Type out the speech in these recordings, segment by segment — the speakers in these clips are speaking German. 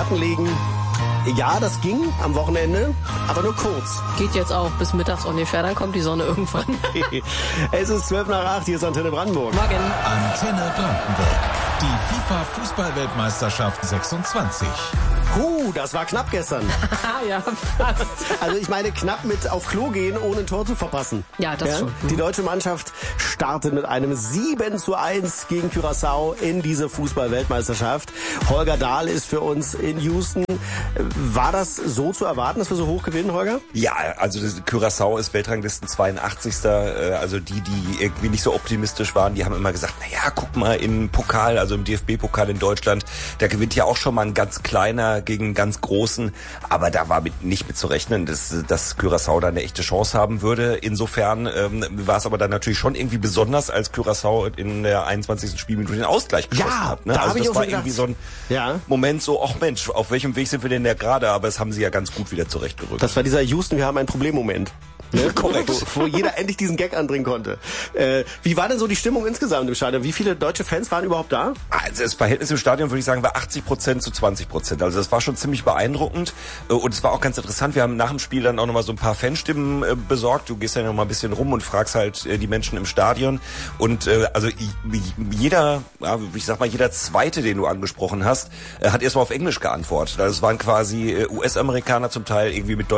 Platten legen. Ja, das ging am Wochenende, aber nur kurz. Geht jetzt auch bis mittags ungefähr, dann kommt die Sonne irgendwann. Es ist 7:12, hier ist Antenne Brandenburg. Morgen. Antenne Brandenburg. Die FIFA-Fußball-Weltmeisterschaft 26. Das war knapp gestern. Ja, fast. Also ich meine, knapp mit auf Klo gehen, ohne ein Tor zu verpassen. Ja, das schon. Die deutsche Mannschaft startet mit einem 7:1 gegen Curaçao in diese Fußball-Weltmeisterschaft. Holger Dahl ist für uns in Houston. War das so zu erwarten, dass wir so hoch gewinnen, Holger? Ja, also Curaçao ist Weltranglisten 82. Also die irgendwie nicht so optimistisch waren, die haben immer gesagt, naja, guck mal im Pokal, also im DFB-Pokal in Deutschland, da gewinnt ja auch schon mal ein ganz kleiner gegen einen ganz großen, aber da war nicht mit zu rechnen, dass Curaçao da eine echte Chance haben würde. Insofern war es aber dann natürlich schon irgendwie besonders, als Curaçao in der 21. Spielminute den Ausgleich geschossen hat. Ne? Da also das war irgendwie so ein Moment so, ach Mensch, auf welchem Weg sind wir denn da gerade? Aber das haben sie ja ganz gut wieder zurechtgerückt. Das war dieser Houston, wir haben ein Problem-Moment. Ne? Korrekt. Wo jeder endlich diesen Gag anbringen konnte. Wie war denn so die Stimmung insgesamt im Stadion? Wie viele deutsche Fans waren überhaupt da? Also das Verhältnis im Stadion, würde ich sagen, war 80% zu 20%. Also das war schon ziemlich beeindruckend. Und es war auch ganz interessant. Wir haben nach dem Spiel dann auch nochmal so ein paar Fanstimmen besorgt. Du gehst ja noch mal ein bisschen rum und fragst halt die Menschen im Stadion. Und also jeder, ich sag mal, jeder Zweite, den du angesprochen hast, hat erstmal auf Englisch geantwortet. Also es waren quasi US-Amerikaner zum Teil irgendwie mit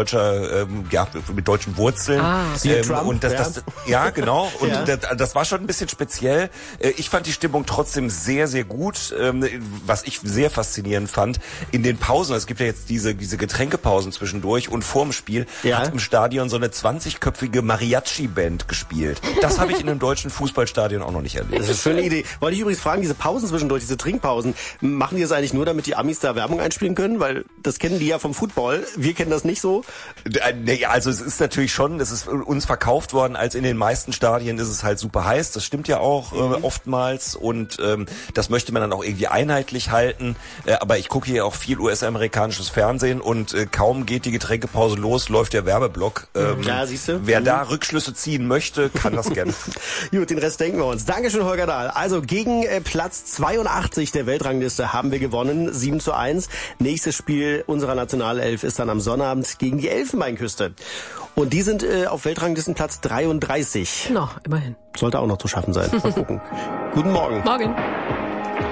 mit deutschen Wurzeln. Trump, und ja, genau. Und das war schon ein bisschen speziell. Ich fand die Stimmung trotzdem sehr, sehr gut. Was ich sehr faszinierend fand, in den Pausen, es gibt ja jetzt diese Getränkepausen zwischendurch und vorm Spiel hat im Stadion so eine 20-köpfige Mariachi-Band gespielt. Das habe ich in einem deutschen Fußballstadion auch noch nicht erlebt. Das ist eine schöne Idee. Wollte ich übrigens fragen, diese Pausen zwischendurch, diese Trinkpausen, machen die das eigentlich nur, damit die Amis da Werbung einspielen können? Weil das kennen die ja vom Football. Wir kennen das nicht so. Also es ist natürlich schon, es ist uns verkauft worden, als in den meisten Stadien ist es halt super heiß. Das stimmt ja auch oftmals und das möchte man dann auch irgendwie einheitlich halten. Aber ich gucke hier auch viel US-amerikanisches Fernsehen und kaum geht die Getränkepause los, läuft der Werbeblock. Siehste. Wer da Rückschlüsse ziehen möchte, kann das gerne. Gut, den Rest denken wir uns. Dankeschön, Holger Dahl. Also gegen Platz 82 der Weltrangliste haben wir gewonnen, 7:1. Nächstes Spiel unserer Nationalelf ist dann am Sonnabend gegen die Elfenbeinküste. Und die sind auf Weltranglistenplatz 33. Na, immerhin. Sollte auch noch zu schaffen sein. Mal gucken. Guten Morgen. Morgen.